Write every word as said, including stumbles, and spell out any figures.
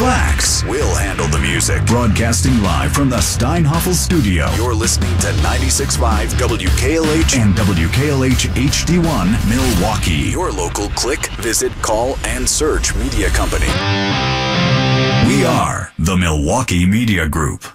relax. We'll handle the music. Broadcasting live from the Steinhoffel studio. You're listening to ninety-six point five W K L H and W K L H H D one Milwaukee. Your local click, visit, call, and search media company. We are the Milwaukee Media Group.